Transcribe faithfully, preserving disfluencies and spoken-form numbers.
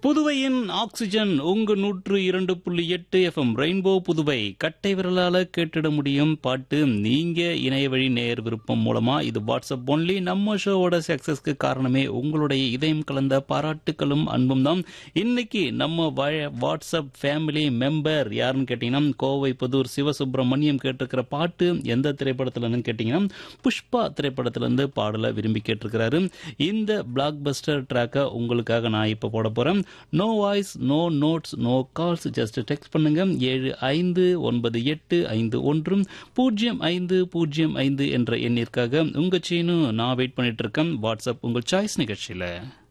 புதுவையின் ஆக்சிஜன் உங்க நூற்று இரண்டு புள்ளி எட்டு எஃப்எம் ரெயின்போ புதுவை கட்டை விரலால கேட்டிட முடியும் பாட்டு நீங்க இணைய வழி நேயர் விருப்பம் மூலமா இது வாட்ஸ்அப் ஒன்லி நம்ம ஷோவோட சக்சஸ்க்கு காரணமே உங்களுடைய இதயம் கலந்த பாராட்டுகளும் அன்பும் தான். இன்னைக்கு நம்ம வாட்ஸ்அப் ஃபேமிலி மெம்பர் யாருன்னு கேட்டீங்கன்னா கோவை புதூர் சிவசுப்பிரமணியம் கேட்டிருக்கிற பாட்டு எந்த திரைப்படத்துல இருந்து கேட்டீங்கன்னா புஷ்பா திரைப்படத்துல இருந்து பாடலை விரும்பி கேட்டிருக்கிறாரு. இந்த பிளாக் பஸ்டர் ட்ராக்கை உங்களுக்காக நான் இப்ப போட போறேன். No voice no notes no calls, just text பண்ணுங்க ஏழு ஐந்து ஒன்பது எட்டு ஐந்து ஒன்று பூஜ்ஜியம் ஐந்து பூஜ்ஜியம் ஐந்து என்ற எண்ணிற்காக. உங்க சீனு நான் வெயிட் பண்ணிட்டு இருக்கேன் வாட்ஸ்அப் உங்கள் சாய்ஸ் நிகழ்ச்சியில.